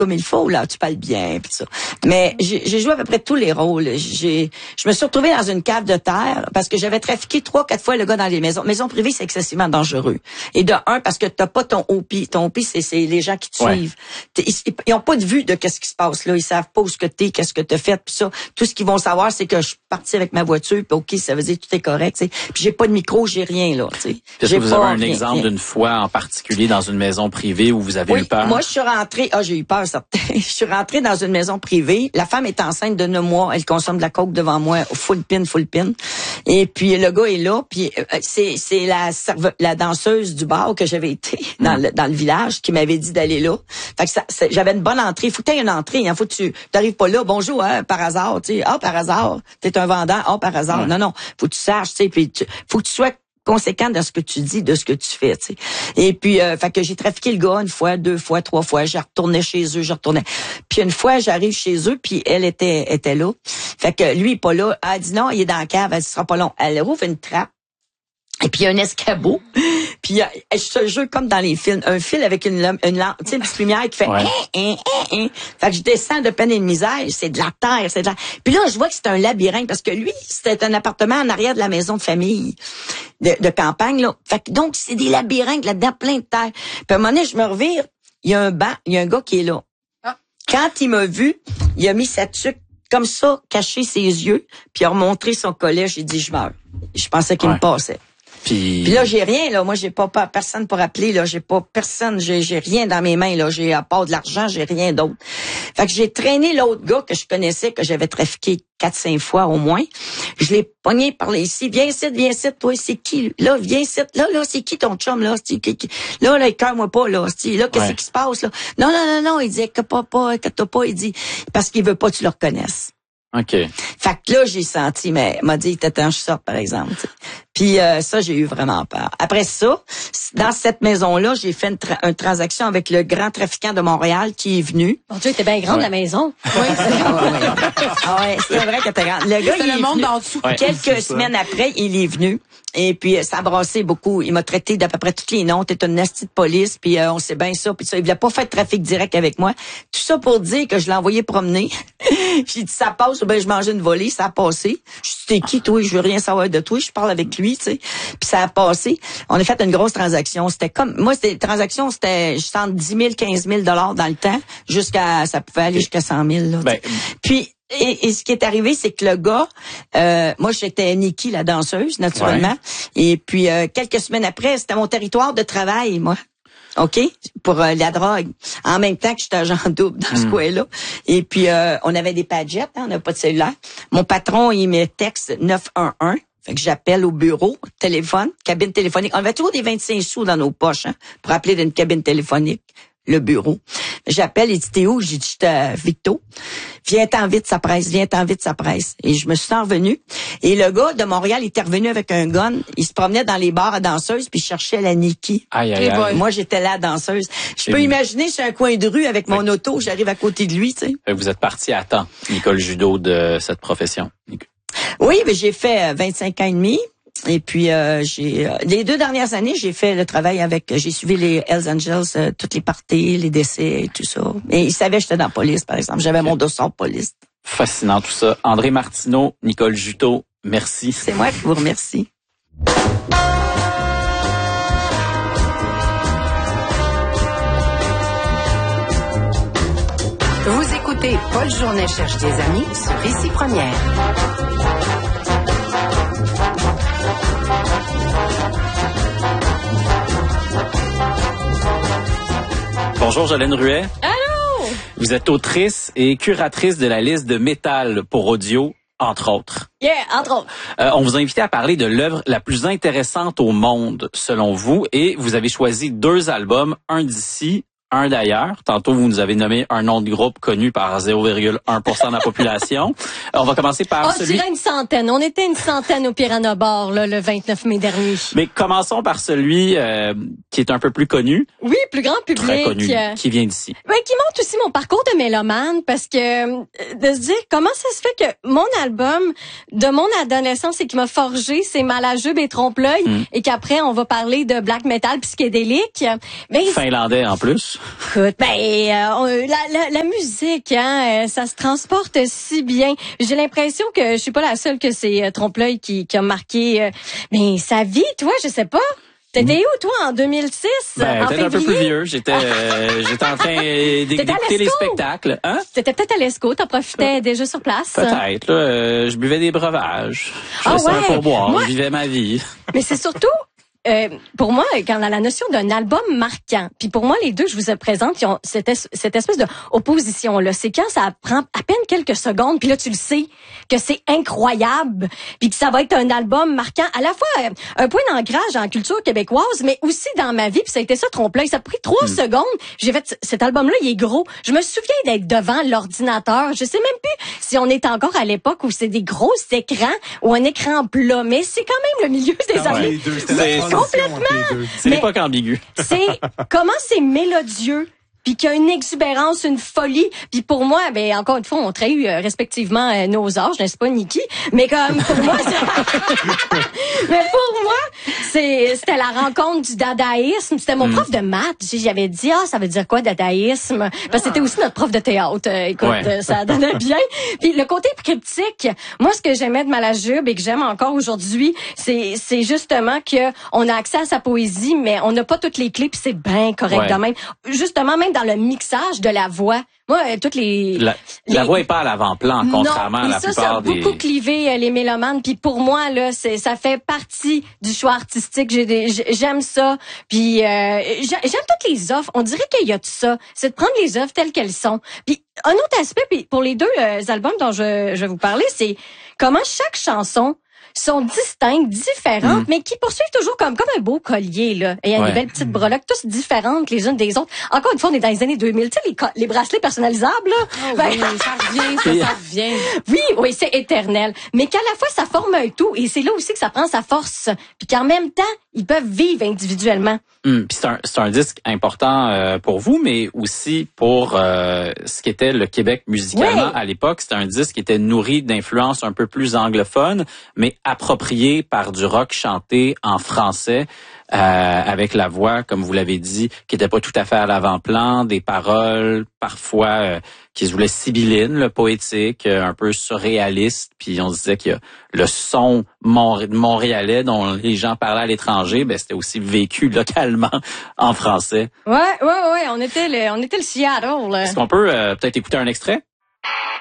comme il faut, là, tu parles bien, pis ça. Mais j'ai joué à peu près tous les rôles. Je me suis retrouvée dans une cave de terre parce que j'avais trafiqué 3-4 fois le gars dans les maisons. Maisons privées, c'est excessivement dangereux. Et de un, parce que t'as pas ton OP. Ton OP, c'est les gens qui te suivent. Ils ont pas de vue de qu'est-ce qui se passe, là. Ils savent pas où ce que t'es, qu'est-ce que t'as fait, pis ça. Tout ce qu'ils vont savoir, c'est que je suis partie avec ma voiture, pis OK, ça veut dire que tout est correct, t'sais. Puis j'ai pas de micro, j'ai rien, là, t'sais. Est-ce que vous avez un exemple d'une fois en particulier dans une maison privée où vous avez eu peur? Moi, je suis rentrée, j'ai eu peur, certain. Je suis rentrée dans une maison privée. La femme est enceinte de 9 mois. Elle consomme de la coke devant moi, full pin. Et puis, le gars est là. Puis, c'est la danseuse du bar que j'avais été dans le village qui m'avait dit d'aller là. Fait que j'avais une bonne entrée. Faut que tu aies une entrée. Hein. Faut que tu t'arrives pas là. Bonjour, hein, par hasard. Tu sais, par hasard. T'es un vendeur. Par hasard. Non. Faut que tu saches. Tu sais, puis faut que tu sois conséquent de ce que tu dis, de ce que tu fais, tu sais. Et puis, fait que j'ai trafiqué le gars 1 fois, 2 fois, 3 fois. Je retournais chez eux, Puis une fois, j'arrive chez eux, puis elle était là. Fait que lui, il est pas là. Elle dit non, il est dans la cave, elle sera pas long. Elle rouvre une trappe. Et puis, il y a un escabeau. Puis, je te jure, comme dans les films, un fil avec une lampe, tu sais, une petite lumière qui fait Fait que je descends de peine et de misère. C'est de la terre, Puis là, je vois que c'est un labyrinthe parce que lui, c'était un appartement en arrière de la maison de famille de campagne, là. Fait que donc, c'est des labyrinthes là-dedans, plein de terre. Puis à un moment donné, je me revire, il y a un banc, il y a un gars qui est là. Quand il m'a vu, il a mis sa tuque comme ça, caché ses yeux, puis il a remontré son collet. J'ai dit, je meurs. Je pensais qu'il me passait. Puis là, j'ai rien, là. Moi, j'ai pas personne pour appeler, là. J'ai pas personne. J'ai rien dans mes mains, là. J'ai, à part de l'argent, j'ai rien d'autre. Fait que j'ai traîné l'autre gars que je connaissais, que j'avais trafiqué 4-5 fois au moins. Je l'ai pogné par ici. Viens ici, toi, c'est qui? Là, viens ici. Là, c'est qui ton chum, là? Là, écoeure-moi pas, là. Là, qu'est-ce qui se passe, là? Non. Il dit, inquiète-toi pas. Il dit, parce qu'il veut pas que tu le reconnaisses. OK. Fait que là, j'ai senti, mais m'a dit, t'attends, je sors, par exemple. T'sais. Puis ça, j'ai eu vraiment peur. Après ça, dans cette maison-là, j'ai fait une transaction avec le grand trafiquant de Montréal qui est venu. Mon Dieu, t'es bien grande, la maison. Oui, c'est vrai que t'es grande. Le gars, il est le monde d'en dessous. Quelques semaines après, il est venu. Et puis, ça a brassé beaucoup. Il m'a traité d'à peu près tous les noms. T'es une nasty de police, puis on sait bien ça, puis ça. Il voulait pas faire de trafic direct avec moi. Tout ça pour dire que je l'ai envoyé promener. J'ai dit, ça passe, ou ben je mangeais une volée, ça a passé. Je dis, t'es qui, toi? Je veux rien savoir de toi. Je parle avec lui, tu sais. Puis ça a passé. On a fait une grosse transaction. C'était comme, moi, c'était, transaction, c'était, je sens 10 000, 15 000 $ dans le temps, ça pouvait aller jusqu'à 100 000, là. Puis, et ce qui est arrivé, c'est que le gars, moi j'étais Nikki, la danseuse, naturellement. Ouais. Et puis quelques semaines après, c'était mon territoire de travail, moi. OK? Pour la drogue. En même temps que j'étais agent double dans ce coin-là. Et puis on avait des padgettes, hein, on n'a pas de cellulaire. Mon patron, il me texte 911. Fait que j'appelle au bureau, téléphone, cabine téléphonique. On avait toujours des 25 sous dans nos poches, hein, pour appeler d'une cabine téléphonique. Le bureau. J'appelle, il dit, t'es où? J'ai dit, j'étais à Victo. Viens-t'en vite, ça presse. Et je me suis revenue. Et le gars de Montréal, il était revenu avec un gun. Il se promenait dans les bars à danseuses, puis il cherchait la Nikki. Aïe. Moi, j'étais là, danseuse. Je peux imaginer, sur un coin de rue avec mon auto, j'arrive à côté de lui, tu sais. Vous êtes parti à temps, Nicole Judeau, de cette profession. Oui, mais j'ai fait 25 ans et demi. Et puis les 2 dernières années, j'ai fait le travail j'ai suivi les Hells Angels, toutes les parties, les décès et tout ça. Et ils savaient que j'étais dans la police, par exemple. J'avais mon dossier de police. Fascinant tout ça. André Martineau, Nicole Juteau, merci. C'est moi qui vous remercie. Vous écoutez Paul Journet cherche des amis sur Ici Première. Bonjour Jolène Ruet. Allô! Vous êtes autrice et curatrice de la liste de métal pour audio, entre autres. Yeah, entre autres. On vous a invité à parler de l'œuvre la plus intéressante au monde, selon vous, et vous avez choisi 2 albums, un d'ici, un d'ailleurs. Tantôt, vous nous avez nommé un nom de groupe connu par 0,1% de la population. On va commencer par celui... Je dirais une centaine. On était une centaine au Piranha Bar, là, le 29 mai dernier. Mais commençons par celui qui est un peu plus connu. Oui, plus grand public. Très connu, qui vient d'ici. Ben, qui montre aussi mon parcours de mélomane, parce que de se dire comment ça se fait que mon album de mon adolescence et qui m'a forgé, c'est Malajube et Trompe-l'œil, et qu'après, on va parler de black metal psychédélique. Mais finlandais en plus. Écoute, la musique, hein, ça se transporte si bien. J'ai l'impression que je suis pas la seule que c'est Trompe-l'œil qui a marqué mais sa vie, toi, je sais pas. T'étais où, toi, en 2006? Ben, peut-être un peu plus vieux. J'étais en train d'écouter les spectacles. Hein? T'étais peut-être à l'ESCO, t'en profitais déjà sur place. Peut-être, là. Je buvais des breuvages. Je faisais un pourboire. Je vivais ma vie. Mais c'est surtout... pour moi, quand on a la notion d'un album marquant, puis pour moi, les deux, je vous présente, ils ont cette espèce de opposition-là. C'est quand ça prend à peine quelques secondes, puis là, tu le sais, que c'est incroyable, puis que ça va être un album marquant, à la fois un point d'ancrage en culture québécoise, mais aussi dans ma vie, puis ça a été ça, Trompe-l'œil. Ça a pris 3 secondes. J'ai fait, cet album-là, il est gros. Je me souviens d'être devant l'ordinateur. Je sais même plus si on est encore à l'époque où c'est des gros écrans ou un écran plat, mais c'est quand même le milieu des années. Complètement. C'est l'époque ambiguë. C'est comment c'est mélodieux. Puis qu'il y a une exubérance, une folie. Puis pour moi, ben encore une fois, on trahit respectivement nos âges, n'est-ce pas, Niki? Mais comme pour moi, mais pour moi, c'était la rencontre du dadaïsme. C'était mon prof de maths. J'avais dit ça veut dire quoi dadaïsme? Parce que c'était aussi notre prof de théâtre. Écoute, ça donnait bien. Puis le côté cryptique, moi ce que j'aimais de Malajube et que j'aime encore aujourd'hui, c'est justement que on a accès à sa poésie, mais on n'a pas toutes les clés, puis c'est bien correct de même. Justement, même dans le mixage de la voix. Moi, toutes la voix est pas à l'avant-plan, contrairement à la plupart ça a des... beaucoup clivé les mélomanes. Puis pour moi, là, ça fait partie du choix artistique. J'aime ça. Puis j'aime toutes les offres. On dirait qu'il y a de ça. C'est de prendre les offres telles qu'elles sont. Puis un autre aspect, puis pour les deux albums dont je vais vous parler, c'est comment chaque chanson sont distinctes, différentes, mais qui poursuivent toujours comme un beau collier, là. Et il y a des belles petites breloques, tous différentes les unes des autres. Encore une fois, on est dans les années 2000. Tu sais, les bracelets personnalisables, là. Oh, oui, ça revient. Oui, c'est éternel. Mais qu'à la fois, ça forme un tout. Et c'est là aussi que ça prend sa force. Puis qu'en même temps, ils peuvent vivre individuellement. Puis c'est un disque important pour vous, mais aussi pour ce qu'était le Québec musicalement à l'époque. C'était un disque qui était nourri d'influences un peu plus anglophones, mais approprié par du rock chanté en français, avec la voix, comme vous l'avez dit, qui était pas tout à fait à l'avant-plan, des paroles parfois qui se voulaient sibyllines, poétiques, un peu surréalistes. Puis on se disait que le son montréalais dont les gens parlaient à l'étranger, ben c'était aussi vécu localement en français. Ouais, on était le Seattle. Est-ce qu'on peut peut-être écouter un extrait?